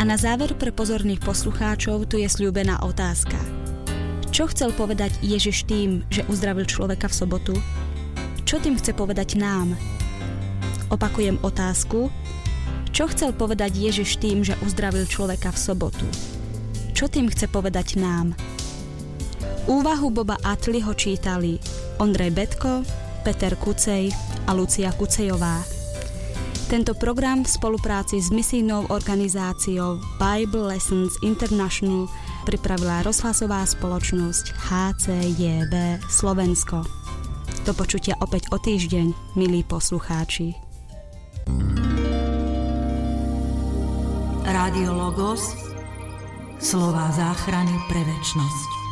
A na záver pre pozorných poslucháčov tu je sľúbená otázka. Čo chcel povedať Ježiš tým, že uzdravil človeka v sobotu? Čo tým chce povedať nám? Opakujem otázku. Čo chcel povedať Ježiš tým, že uzdravil človeka v sobotu? Čo tým chce povedať nám? Úvahu Boba Attleho čítali Ondrej Betko, Peter Kucej a Lucia Kucejová. Tento program v spolupráci s misijnou organizáciou Bible Lessons International pripravila rozhlasová spoločnosť HCJB Slovensko. Do počutia opäť o týždeň, milí poslucháči. Rádio Logos, slová záchrany pre večnosť.